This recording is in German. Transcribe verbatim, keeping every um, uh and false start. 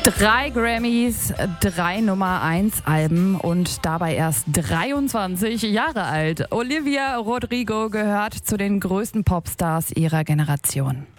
Drei Grammys, drei Nummer eins Alben und dabei erst dreiundzwanzig Jahre alt. Olivia Rodrigo gehört zu den größten Popstars ihrer Generation.